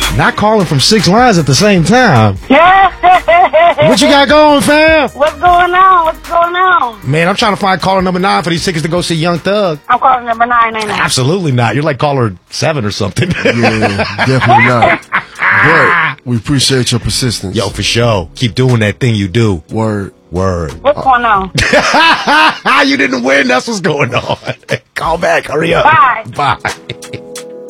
Not calling from 6 lines at the same time. Yeah. What you got going, fam? What's going on? What's going on? Man, I'm trying to find caller number 9 for these tickets to go see Young Thug. I'm calling number 9, ain't I? Absolutely not. You're like caller 7 or something. Yeah, definitely not. But we appreciate your persistence. Yo, for sure. Keep doing that thing you do. Word. Word. What's going on? You didn't win. That's what's going on. Call back. Hurry up. Bye. Bye.